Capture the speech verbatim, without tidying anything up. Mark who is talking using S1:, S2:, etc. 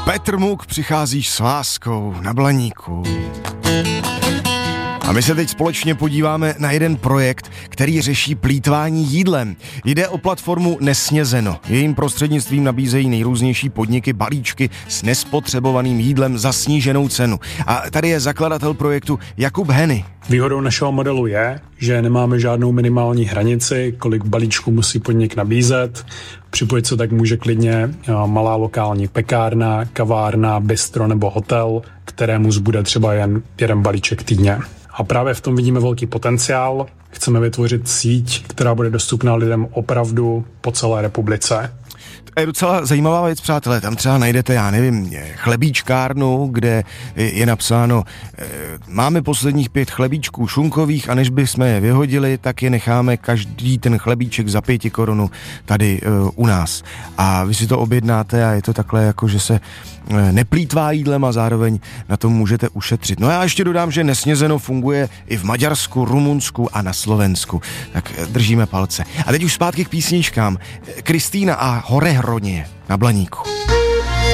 S1: Petr Muk, přicházíš s láskou na Blaníku. A my se teď společně podíváme na jeden projekt, který řeší plýtvání jídlem. Jde o platformu Nesnězeno. Jejím prostřednictvím nabízejí nejrůznější podniky balíčky s nespotřebovaným jídlem za sníženou cenu. A tady je zakladatel projektu Jakub Henny.
S2: Výhodou našeho modelu je, že nemáme žádnou minimální hranici, kolik balíčků musí podnik nabízet. Připojit se tak může klidně malá lokální pekárna, kavárna, bistro nebo hotel, kterému zbude třeba jen jeden balíček týdně. A právě v tom vidíme velký potenciál. Chceme vytvořit síť, která bude dostupná lidem opravdu po celé republice.
S1: To je docela zajímavá věc, přátelé. Tam třeba najdete, já nevím, chlebíčkárnu, kde je napsáno, máme posledních pět chlebíčků šunkových a než bychom je vyhodili, tak je necháme každý ten chlebíček za pěti korunu tady u nás. A vy si to objednáte a je to takhle jako, že se neplýtvá jídlem a zároveň na tom můžete ušetřit. No a já ještě dodám, že Nesnězeno funguje i v Maďarsku, Rumunsku a na Slovensku. Tak držíme palce. A teď už zpátky k písničkám. Kristýna a Horehroně na Blaníku.